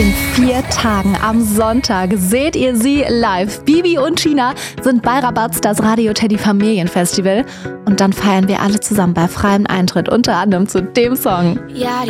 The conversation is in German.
In 4 Tagen am Sonntag seht ihr sie live. Bibi und China sind bei Rabatz, das Radio Teddy Familienfestival. Und dann feiern wir alle zusammen bei freiem Eintritt, unter anderem zu dem Song. Ja,